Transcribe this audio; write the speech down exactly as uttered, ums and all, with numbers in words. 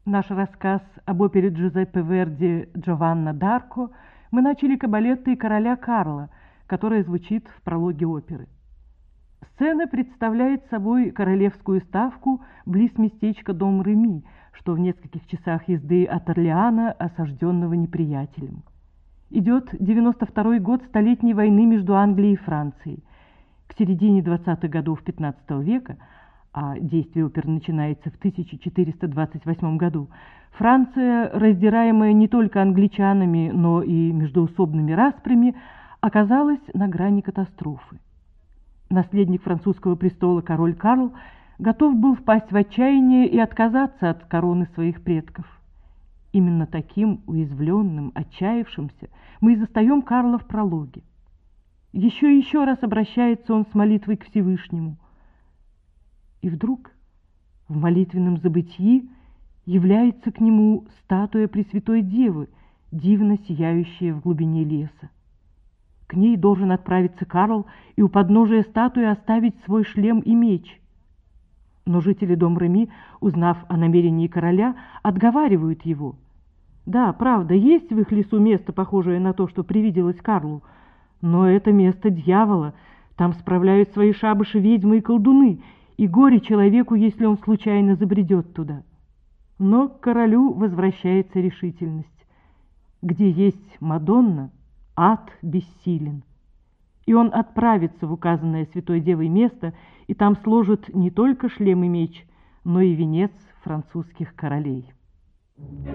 Наш рассказ об опере Джузеппе Верди «Джованна д'Арко» мы начали кабалеттой короля Карла, которая звучит в прологе оперы. Сцена представляет собой королевскую ставку близ местечка Дом-Реми, что в нескольких часах езды от Орлеана, осажденного неприятелем. Идет девяносто второй год Столетней войны между Англией и Францией. К середине двадцатых годов пятнадцатого века, а действие оперы начинается в тысяча четыреста двадцать восьмом году, Франция, раздираемая не только англичанами, но и междоусобными распрями, оказалась на грани катастрофы. Наследник французского престола король Карл готов был впасть в отчаяние и отказаться от короны своих предков. Именно таким уязвленным, отчаявшимся мы и застаем Карла в прологе. Еще и еще раз обращается он с молитвой к Всевышнему. И вдруг в молитвенном забытии является к нему статуя Пресвятой Девы, дивно сияющая в глубине леса. К ней должен отправиться Карл и у подножия статуи оставить свой шлем и меч. Но жители Дом-Реми, узнав о намерении короля, отговаривают его. Да, правда, есть в их лесу место, похожее на то, что привиделось Карлу, но это место дьявола, там справляют свои шабаши ведьмы и колдуны, и горе человеку, если он случайно забредет туда. Но к королю возвращается решительность. Где есть Мадонна, ад бессилен. И он отправится в указанное Святой Девой место, и там сложит не только шлем и меч, но и венец французских королей.